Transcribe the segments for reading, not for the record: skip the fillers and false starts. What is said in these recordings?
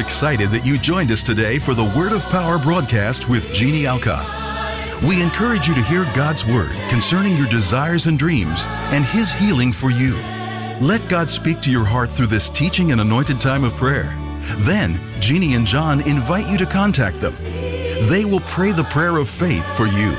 excited that you joined us today for the Word of Power broadcast with Jeannie Alcott. We encourage you to hear God's Word concerning your desires and dreams and His healing for you. Let God speak to your heart through this teaching and anointed time of prayer. Then, Jeannie and John invite you to contact them. They will pray the prayer of faith for you.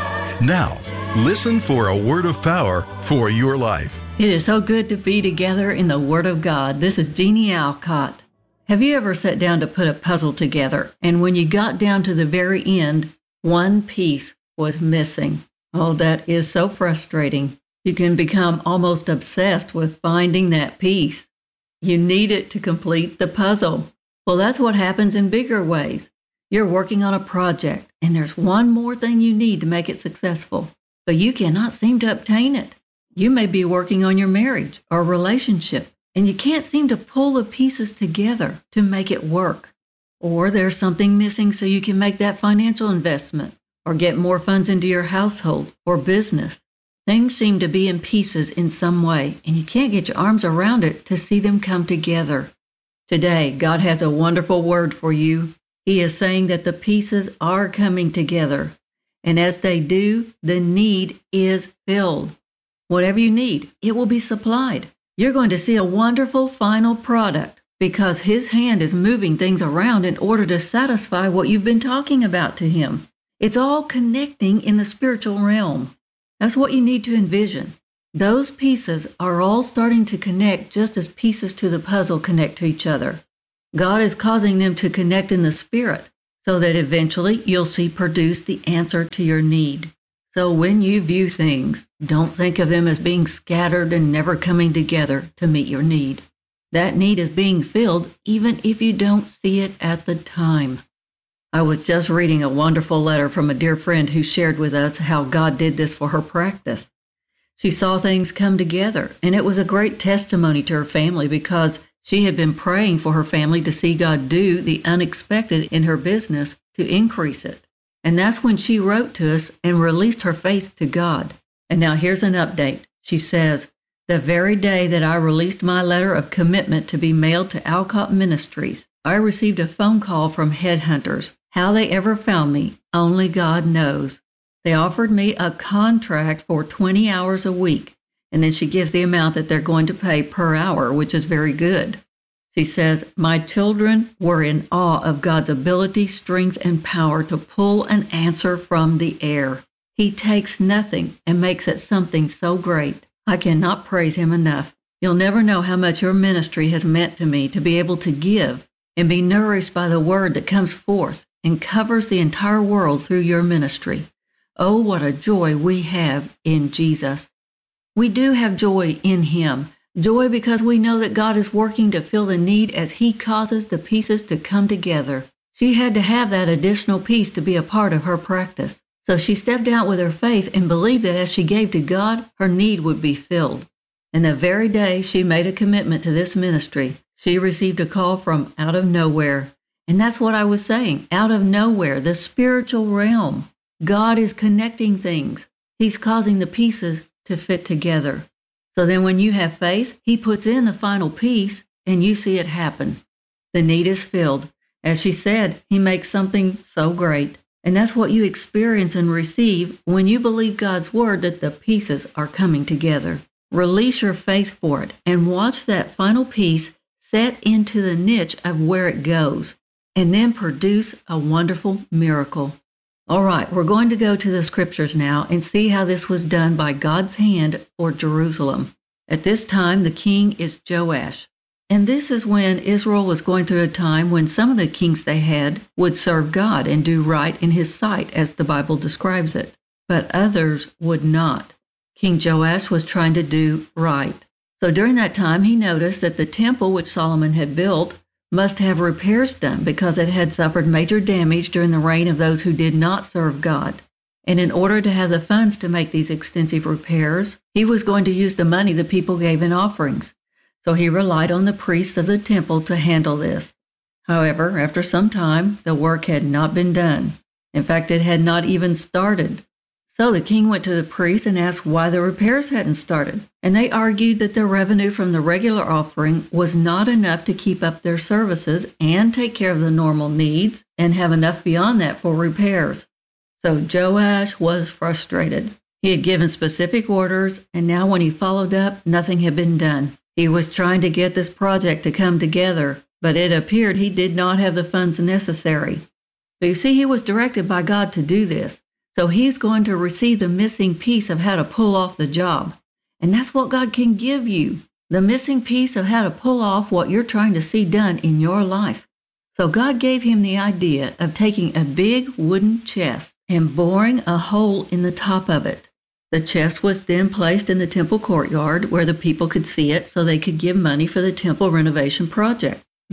Now, listen for a word of power for your life. It is so good to be together in the Word of God. This is Jeannie Alcott. Have you ever sat down to put a puzzle together, and when you got down to the very end, one piece was missing? Oh, that is so frustrating. You can become almost obsessed with finding that piece. You need it to complete the puzzle. Well, that's what happens in bigger ways. You're working on a project, and there's one more thing you need to make it successful, but you cannot seem to obtain it. You may be working on your marriage or relationship, and you can't seem to pull the pieces together to make it work. Or there's something missing so you can make that financial investment or get more funds into your household or business. Things seem to be in pieces in some way, and you can't get your arms around it to see them come together. Today, God has a wonderful word for you. He is saying that the pieces are coming together, and as they do, the need is filled. Whatever you need, it will be supplied. You're going to see a wonderful final product because His hand is moving things around in order to satisfy what you've been talking about to Him. It's all connecting in the spiritual realm. That's what you need to envision. Those pieces are all starting to connect just as pieces to the puzzle connect to each other. God is causing them to connect in the spirit so that eventually you'll see produced the answer to your need. So when you view things, don't think of them as being scattered and never coming together to meet your need. That need is being filled even if you don't see it at the time. I was just reading a wonderful letter from a dear friend who shared with us how God did this for her practice. She saw things come together, and it was a great testimony to her family because she had been praying for her family to see God do the unexpected in her business to increase it. And that's when she wrote to us and released her faith to God. And now here's an update. She says, "The very day that I released my letter of commitment to be mailed to Alcott Ministries, I received a phone call from headhunters. How they ever found me, only God knows. They offered me a contract for 20 hours a week, and then she gives the amount that they're going to pay per hour, which is very good. She says, my children were in awe of God's ability, strength, and power to pull an answer from the air. He takes nothing and makes it something so great. I cannot praise Him enough. You'll never know how much your ministry has meant to me to be able to give and be nourished by the word that comes forth and covers the entire world through your ministry. Oh, what a joy we have in Jesus. We do have joy in Him. Joy because we know that God is working to fill the need as He causes the pieces to come together. She had to have that additional piece to be a part of her practice. So she stepped out with her faith and believed that as she gave to God, her need would be filled. And the very day she made a commitment to this ministry, she received a call from out of nowhere. And that's what I was saying, out of nowhere, the spiritual realm. God is connecting things. He's causing the pieces to fit together. So then when you have faith, He puts in the final piece and you see it happen. The need is filled. As she said, He makes something so great. And that's what you experience and receive when you believe God's word that the pieces are coming together. Release your faith for it and watch that final piece set into the niche of where it goes and then produce a wonderful miracle. All right, we're going to go to the scriptures now and see how this was done by God's hand for Jerusalem. At this time, the king is Joash. And this is when Israel was going through a time when some of the kings they had would serve God and do right in His sight, as the Bible describes it. But others would not. King Joash was trying to do right. So during that time, he noticed that the temple which Solomon had built must have repairs done because it had suffered major damage during the reign of those who did not serve God. And in order to have the funds to make these extensive repairs, he was going to use the money the people gave in offerings. So he relied on the priests of the temple to handle this. However, after some time, the work had not been done. In fact, it had not even started. So the king went to the priests and asked why the repairs hadn't started, and they argued that the revenue from the regular offering was not enough to keep up their services and take care of the normal needs and have enough beyond that for repairs. So Joash was frustrated. He had given specific orders, and now when he followed up, nothing had been done. He was trying to get this project to come together, but it appeared he did not have the funds necessary. But you see, he was directed by God to do this, so he's going to receive the missing piece of how to pull off the job. And that's what God can give you, the missing piece of how to pull off what you're trying to see done in your life. So God gave him the idea of taking a big wooden chest and boring a hole in the top of it. The chest was then placed in the temple courtyard where the people could see it so they could give money for the temple renovation project.